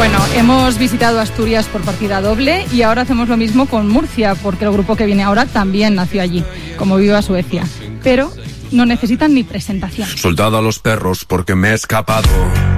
Bueno, hemos visitado Asturias por partida doble y ahora hacemos lo mismo con Murcia, porque el grupo que viene ahora también nació allí, como Viva Suecia. Pero no necesitan ni presentación. Soldado a los perros porque me he escapado.